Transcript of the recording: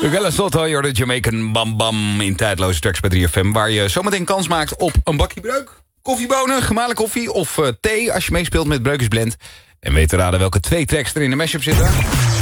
Gala Soto, you're the Jamaican Bam Bam in tijdloze tracks bij 3FM... waar je zometeen kans maakt op een bakje breuk, koffiebonen, gemalen koffie of thee... als je meespeelt met Breukers Blend. En weet te raden welke 2 tracks er in de mashup zitten.